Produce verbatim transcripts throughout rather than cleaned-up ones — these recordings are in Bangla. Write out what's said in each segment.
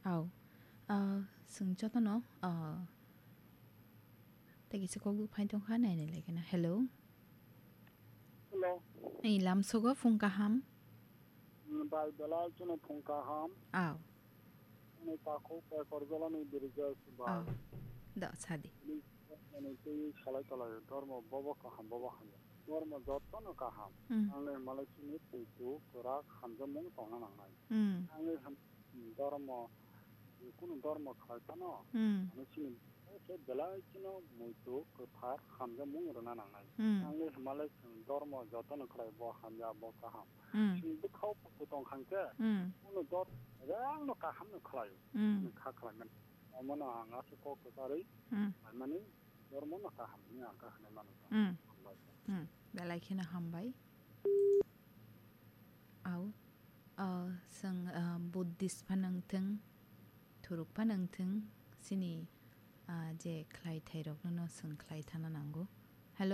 Aw. Uh, sungchato no. Uh, tagi sa kogu pain tong khanai ne like na. Hello. Hello. Ei lam sogo phungka ham. Bal dalal chuna phungka ham. Aw. Ne takho pa korjala ne dirija ba. Aw. Da sadi. Ne tei salai talai dharma baba ka ham baba ham. Dharma jotto no ka ham. Angle malai chini putu korak hamja mung tona nangai. Angle ham dharma kuno dharma khaita no. Ane chini ke dalal chino muito kothar hamja mung rona nangai. Angle malai dharma jotto no khlai bo hamja bo ka ham. Chini khau pu tong khangke. Kuno dot rang no ka ham no khlai. Ne kha khlai man. Amana anga se ko ko tari. Mani dharma no ka ham ni anga khane manu. Hmm. Belai kena hambai. Aw. Uh, sang uh, Buddhist panang theng. Thuruk panang theng. Sini uh, je klai thairok no sang klai thana nango. Hello.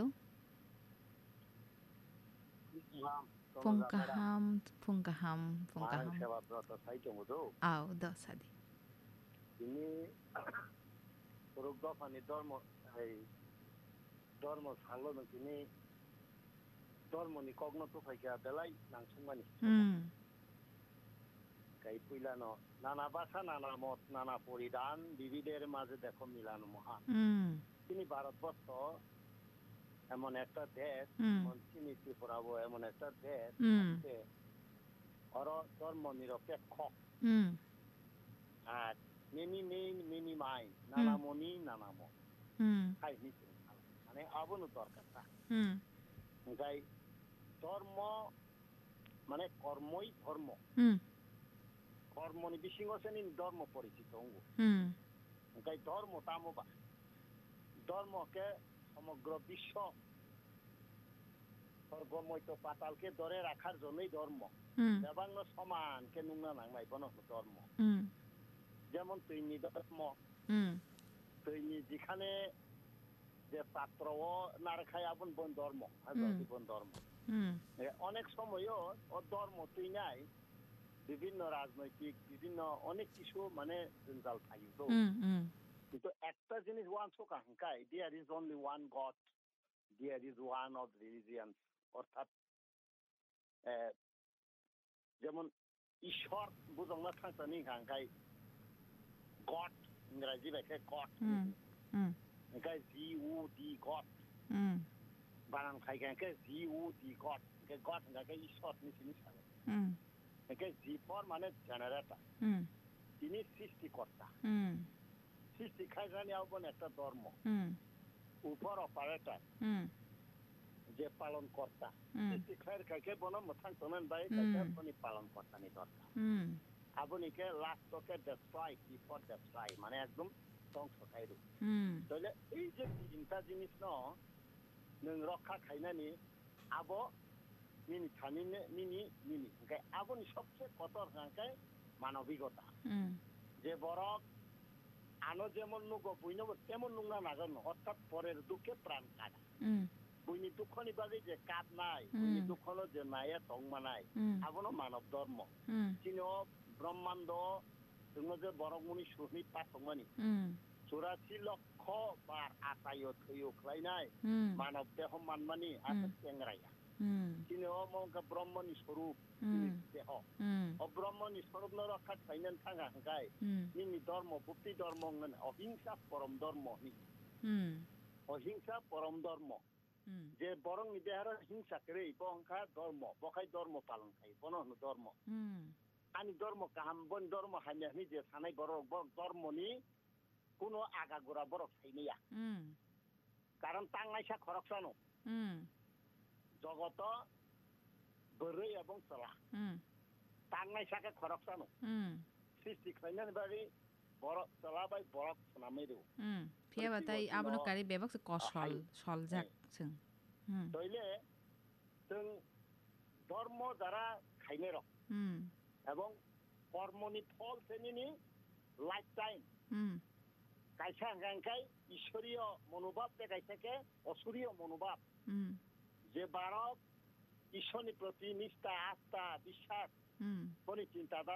Phungka ham, phungka ham, phungka ham. Aw, da sadi. Ini thuruk do pani dharma ei dharma sanglo no kini dharma ni kogno to phaika belai nangsungmani. Hmm. Kai puila no nana basa nana mot nana poridan বিবিধের মাঝে দেখো মিলান মহান। তিনি ভারতবর্ষ এমন একটা দেশ, এমন চিনি ত্রিপুরাবো এমন একটা দেশ আছে অর ধর্ম নিরপেক্ষ। আর মিনি মেইন মিনি মাইন নানা মনি নানা মন খাই নিচে মানে আবনো দরকার না। তাই ধর্ম মানে কর্মই ধর্ম। কর্মনি বিশিংহসেনি ধর্ম পরিচিত অঙ্গ। তাই ধর্ম তামবা ধর্মকে সমগ্র বিশ্ব স্বর্গময় পাতালকে ধরে রাখার জন্যই ধর্ম। দেবাঙ্গ সমানকে নুঙ্গা নাংলাই বন ধর্ম। যেমন তৈনি ধর্ম তৈনি যেখানে যে পাত্র ও নারখায় আবন বন ধর্ম জীবন ধর্ম। অনেক সময়ও ও ধর্ম তুই নাই বিভিন্ন রাজনৈতিক বিভিন্ন অনেক কিছু মানে জঞ্জাল থাকি তো কিন্তু একটা জিনিস one সোকা হাঙ্কাই there is only one god there is one of religion অর্থাৎ যেমন ঈশ্বর বুঝংনা থাকতানি হাঙ্কাই গড ইংরাজি ভাষায় গড হাঙ্কাই জি ও ডি গড বানান খাইকাঙ্কে জি ও ডি গড গড হাঙ্কাই ঈশ্বর নিচিনি সালে জীবর মানে জেনারেটর তিনি সৃষ্টিকর্তা সৃষ্টি খাইজানি আবন একটা ধর্ম উপর অপারেটর যে পালন কর্তা সৃষ্টি খাইর খাইকে বন মথাং তমেন বাই কাইকে পালন কর্তা নি দরকার আবনিকে লাস্টকে ডেস্ট্রয় বিফোর ডেস্ট্রয় মানে একদম ধ্বংস খাইরু তাহলে এই যে তিনটা জিনিস ন নং রক্ষা খাইনানি আবো মিনি থানিনে মিনি মিনি ওকে আবনি সবচেয়ে কতর হাঙ্কাই মানবিকতা যে বরক আনো যেমন নুগো বইনব তেমন নুঙ্গা নাগন অর্থাৎ পরের দুঃখে প্রাণ কাটা বইনি দুঃখনি বাদে যে কাপ নাই বইনি দুঃখনো যে নাইয়া তংমানাই আবনো মানব ধর্ম চিনো ব্রহ্মাণ্ড তুমি যে বরকমনি সুহনি পাতংমানি চৌরাশি লক্ষ বার আতায় থৈও খাইনাই মানব দেহ মানমানি আছে চেংরাইয়া তিনি অমঙ্গ ব্রহ্মনি স্বরূপ দেহ অব্রহ্মনি স্বরূপ ন রক্ষা খাইনেন থাঙ্গা হাঙ্কাই নিনি ধর্ম বুদ্ধি ধর্ম অহিংসা পরম ধর্ম অহিংসা পরম ধর্ম যে বরং দেহার হিংসা করে বংখা ধর্ম বখাই ধর্ম পালন খাই বনহন ধর্ম আনি ধর্ম কাহাম বন ধর্ম হাইনি যে সানাই বরক ধর্মনি কোনো আগা গোড়া বরক খাইনিয়া কারণ তাংনাইসা খরকসানো জগত বরৈ এবং চলা তাংনাইসাকে খরকসানো সৃষ্টি খাইনানি বাড়ি বরক চলাবাই বরক নামেরু ফিয়াবাতাই আবনো কারি বেবক কসল সলজাক जों তইলে जों ধর্ম যারা খাইনে রক এবং কর্মনি ফল সেনিনি লাইফ টাইম কাইসা গাঙ্কাই ঈশ্বরীয় মনোভাব দেখাইছে অসুরীয় মনোভাব যে বারক ঈশ্বরনি প্রতি নিষ্ঠা আস্থা বিশ্বাস কোন চিন্তাধারা